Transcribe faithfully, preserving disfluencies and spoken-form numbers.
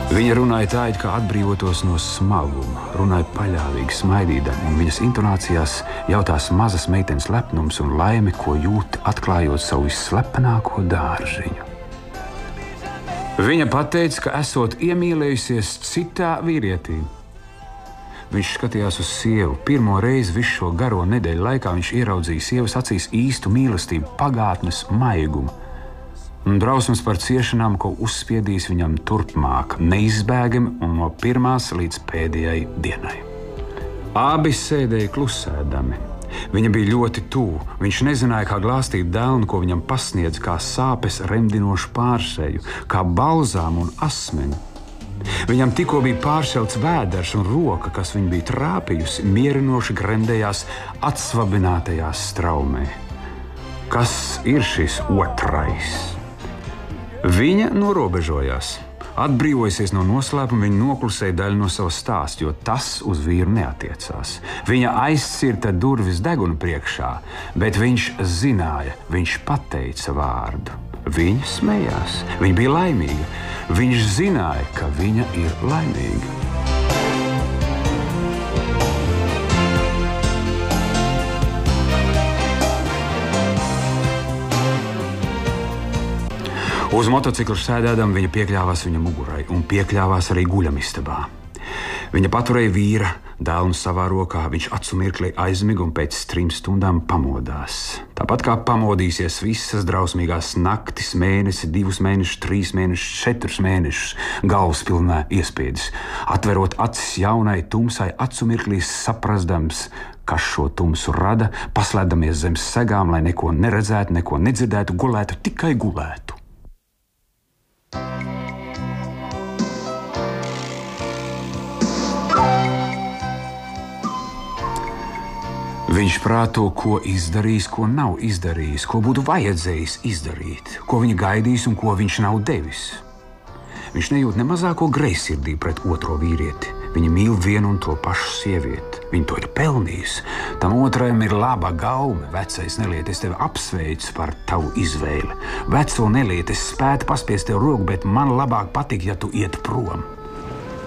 Viņa runāja tā, it kā atbrīvotos no smaguma, runāja paļāvīgi, smaidīdama, un viņas intonācijās jautās mazas meitenes lepnums un laime, ko jūt, atklājot savu visslepenāko dārziņu. Viņa pateica, ka esot iemīlējusies citā vīrietī. Viņš skatījās uz sievu. Pirmo reizi visu šo garo nedēļu laikā viņš ieraudzīja sievas acīs īstu mīlestību, pagātnes maigumu. Un drausmas par ciešanām, ko uzspiedīs viņam turpmāk, neizbēgami un no pirmās līdz pēdējai dienai. Abi sēdēja klusēdami. Viņa bija ļoti tuvu. Viņš nezināja, kā glāstīt dēlnu, ko viņam pasniedz, kā sāpes remdinošu pārseju, kā balzām un asmeni. Viņam tikko bija pāršelts vēders un roka, kas viņu bija trāpījusi, mierinoši gremdējās atsvabinātajā straumē. Kas ir šis otrais? Viņa norobežojās. Atbrīvojusies no noslēpuma, viņa noklusēja daļu no savas stāsta, jo tas uz vīru neatiecās. Viņa aizcirta durvis deguna priekšā, bet viņš zināja, viņš pateica vārdu. Viņa smējās, viņa bija laimīga. Viņš zināja, ka viņa ir laimīga. Uz motocikla sēdēdama viņa piekļāvās viņa mugurai un piekļāvās arī guļamistabā. Viņa paturēja vīra dēlnu savā rokā, viņš acu mirklī aizmiga un pēc trim stundām pamodās. Tāpat kā pamodīsies visas drausmīgās naktis, mēnesi, divus mēnešus, trīs mēnešus, četrus mēnešus, galvaspilnā iespiedis, atverot acis jaunai tumsai acu mirklī saprastams, kas šo tumsu rada, paslēdamies zem segām, lai neko neredzētu, neko nedzirdētu, gulētu, tikai gulētu. Viņš prāto, ko izdarījis, ko nav izdarījis, ko būtu vajadzējis izdarīt, ko viņa gaidījis un ko viņš nav devis. Viņš nejūt ne mazāko greizsirdību pret otro vīrieti. Viņa mīl vienu un to pašu sievieti. Viņa to ir pelnījusi. Tam otrajam ir laba gaume. Vecais neliet, es tevi apsveicu par tavu izvēli. Veco neliet, es spētu paspiest tev roku, bet man labāk patīk, ja tu iet prom.